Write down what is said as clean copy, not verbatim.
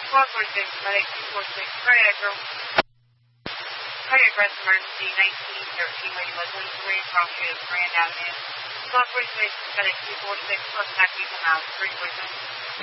1246, medic 246, cardiac arrest emergency 1913, Lady Leslie, 3 across street of Grand Avenue. 1246, medic 246, contact people now, 3 person.